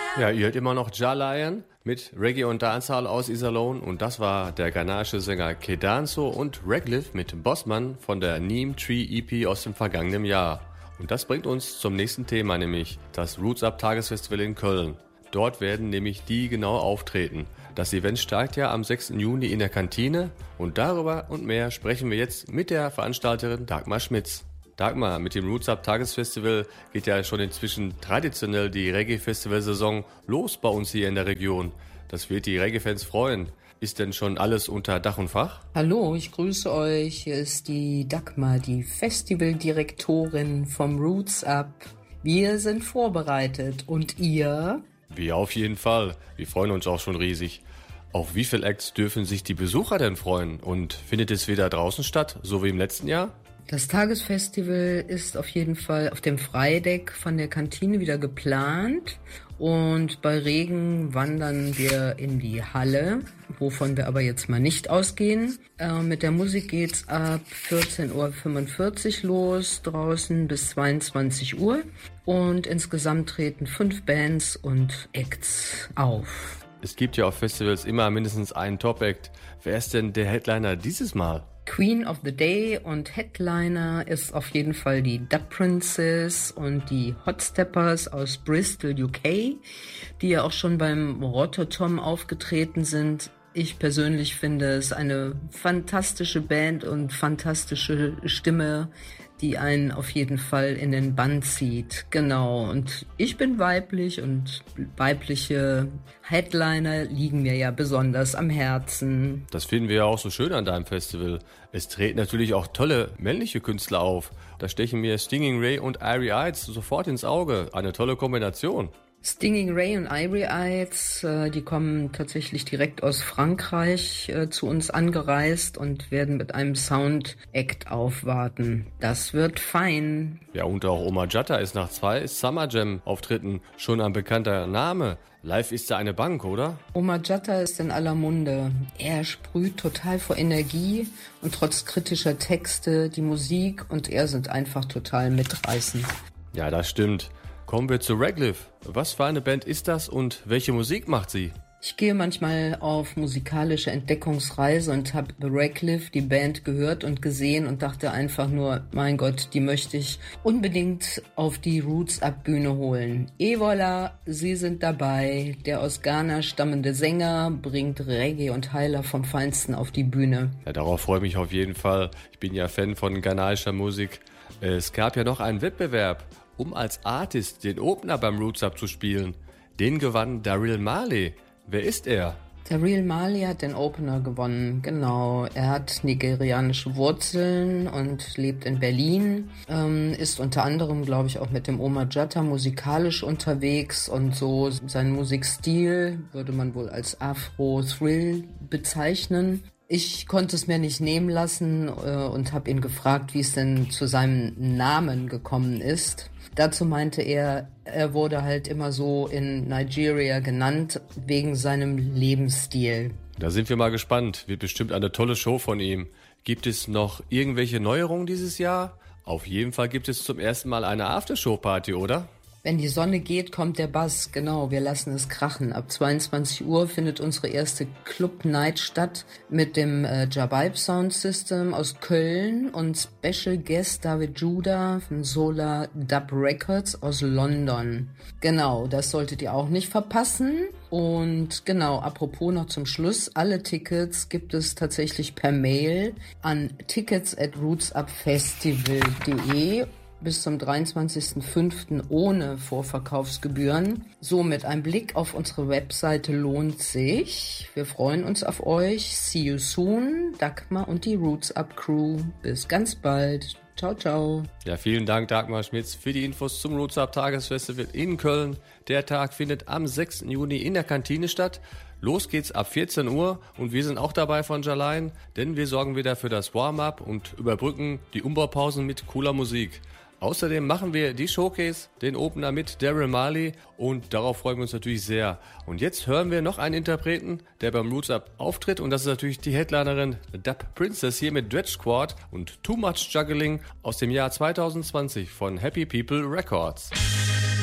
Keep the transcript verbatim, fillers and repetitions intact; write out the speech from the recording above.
Ja, ihr hört immer noch Ja Lion mit Reggae und Dancehall aus Iserlohn und das war der ghanaische Sänger Kedanso und Regliff mit Bossman von der Neem Tree E P aus dem vergangenen Jahr. Und das bringt uns zum nächsten Thema, nämlich das Roots Up Tagesfestival in Köln. Dort werden nämlich die genau auftreten. Das Event startet ja am sechsten Juni in der Kantine und darüber und mehr sprechen wir jetzt mit der Veranstalterin Dagmar Schmitz. Dagmar, mit dem Roots Up Tagesfestival geht ja schon inzwischen traditionell die Reggae-Festival-Saison los bei uns hier in der Region. Das wird die Reggae-Fans freuen. Ist denn schon alles unter Dach und Fach? Hallo, ich grüße euch. Hier ist die Dagmar, die Festivaldirektorin vom Roots Up. Wir sind vorbereitet. Und ihr? Wir auf jeden Fall. Wir freuen uns auch schon riesig. Auf wie viele Acts dürfen sich die Besucher denn freuen? Und findet es wieder draußen statt, so wie im letzten Jahr? Das Tagesfestival ist auf jeden Fall auf dem Freideck von der Kantine wieder geplant und bei Regen wandern wir in die Halle, wovon wir aber jetzt mal nicht ausgehen. Äh, mit der Musik geht's ab vierzehn Uhr fünfundvierzig los, draußen bis zweiundzwanzig Uhr und insgesamt treten fünf Bands und Acts auf. Es gibt ja auf Festivals immer mindestens einen Top-Act. Wer ist denn der Headliner dieses Mal? Queen of the Day und Headliner ist auf jeden Fall die Dub Princess und die Hot Steppers aus Bristol, U K, die ja auch schon beim Rototom aufgetreten sind. Ich persönlich finde es eine fantastische Band und fantastische Stimme, die einen auf jeden Fall in den Bann zieht. Genau, und ich bin weiblich und weibliche Headliner liegen mir ja besonders am Herzen. Das finden wir ja auch so schön an deinem Festival. Es treten natürlich auch tolle männliche Künstler auf. Da stechen mir Stinging Ray und Irie Ides sofort ins Auge. Eine tolle Kombination. Stinging Ray und Irie Ides, äh, die kommen tatsächlich direkt aus Frankreich äh, zu uns angereist und werden mit einem Sound-Act aufwarten. Das wird fein. Ja, und auch Omar Jatta ist nach zwei Summer Jam-Auftritten schon ein bekannter Name. Live ist er eine Bank, oder? Omar Jatta ist in aller Munde. Er sprüht total vor Energie und trotz kritischer Texte die Musik und er sind einfach total mitreißend. Ja, das stimmt. Kommen wir zu Regliff. Was für eine Band ist das und welche Musik macht sie? Ich gehe manchmal auf musikalische Entdeckungsreise und habe Regliff, die Band, gehört und gesehen und dachte einfach nur, mein Gott, die möchte ich unbedingt auf die Roots Up Bühne holen. Et voilà, sie sind dabei. Der aus Ghana stammende Sänger bringt Reggae und Heiler vom Feinsten auf die Bühne. Ja, darauf freue ich mich auf jeden Fall. Ich bin ja Fan von ghanaischer Musik. Es gab ja noch einen Wettbewerb, um als Artist den Opener beim Roots Up zu spielen. Den gewann Daryl Marley. Wer ist er? Daryl Marley hat den Opener gewonnen, genau. Er hat nigerianische Wurzeln und lebt in Berlin, ähm, ist unter anderem, glaube ich, auch mit dem Omar Jatta musikalisch unterwegs und so sein Musikstil würde man wohl als Afro-Thrill bezeichnen. Ich konnte es mir nicht nehmen lassen äh, und habe ihn gefragt, wie es denn zu seinem Namen gekommen ist. Dazu meinte er, er wurde halt immer so in Nigeria genannt, wegen seinem Lebensstil. Da sind wir mal gespannt. Wird bestimmt eine tolle Show von ihm. Gibt es noch irgendwelche Neuerungen dieses Jahr? Auf jeden Fall gibt es zum ersten Mal eine Aftershow-Party, oder? Wenn die Sonne geht, kommt der Bass. Genau, wir lassen es krachen. Ab zweiundzwanzig Uhr findet unsere erste Club Night statt mit dem äh, Jabaib Sound System aus Köln und Special Guest David Judah von Solar Dub Records aus London. Genau, das solltet ihr auch nicht verpassen. Und genau, apropos noch zum Schluss, alle Tickets gibt es tatsächlich per Mail an tickets at rootsupfestival punkt de bis zum dreiundzwanzigsten fünften ohne Vorverkaufsgebühren. Somit ein Blick auf unsere Webseite lohnt sich. Wir freuen uns auf euch. See you soon. Dagmar und die Roots Up Crew. Bis ganz bald. Ciao, ciao. Ja, vielen Dank, Dagmar Schmitz, für die Infos zum Roots Up Tagesfestival in Köln. Der Tag findet am sechsten Juni in der Kantine statt. Los geht's ab vierzehn Uhr und wir sind auch dabei von Jalain, denn wir sorgen wieder für das Warm-up und überbrücken die Umbaupausen mit cooler Musik. Außerdem machen wir die Showcase, den Opener mit Daryl Marley und darauf freuen wir uns natürlich sehr. Und jetzt hören wir noch einen Interpreten, der beim Roots Up auftritt und das ist natürlich die Headlinerin Dub Princess hier mit Dredge Squad und Too Much Juggling aus dem Jahr zwanzig zwanzig von Happy People Records.